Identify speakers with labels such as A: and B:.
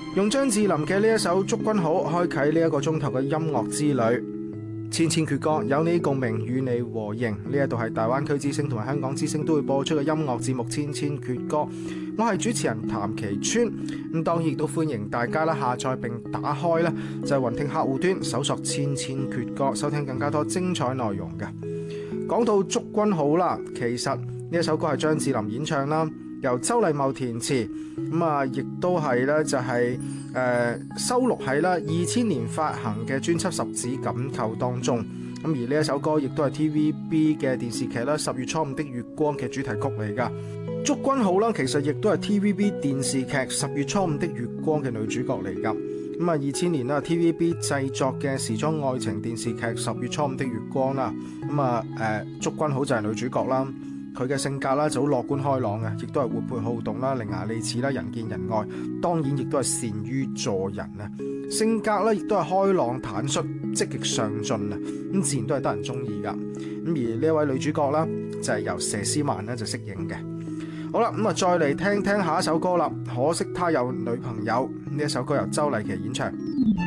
A: 用張智霖嘅呢一首《祝君好》開啟呢一個鐘頭嘅音樂之旅。千千闕歌，有你共鳴，與你和應。呢一度係大灣區之聲同埋香港之聲都會播出嘅音樂節目《千千闕歌》，我係主持人譚其川。咁當然亦都歡迎大家啦下載並打開啦就係雲聽客戶端搜索《千千闕歌》，收聽更加多精彩內容嘅。講到《祝君好》啦，其實呢一首歌係張智霖演唱啦，由周麗茂填詞，亦都係咧就係收錄喺啦2000年發行嘅專輯《十指緊扣》當中。咁而呢一首歌亦都係 TVB 嘅電視劇啦《10月初5的月光》嘅主題曲嚟噶。祝君好啦，其實亦都係 TVB 電視劇《10月初5的月光》嘅女主角嚟噶。2000年啦 TVB 製作嘅時裝愛情電視劇《10月初5的月光》啦。祝君好就係女主角啦。佢嘅性格啦就好樂觀開朗嘅，亦都係活潑好動啦、伶牙俐齒啦、人見人愛，當然亦都係善於助人啊。性格咧亦都係開朗坦率、積極上進啊，咁自然都係得人中意噶。咁而呢一位女主角啦，就係由佘詩曼咧就飾演嘅。好啦，再嚟聽聽下一首歌啦。可惜他有女朋友，呢一首歌由周麗淇演唱。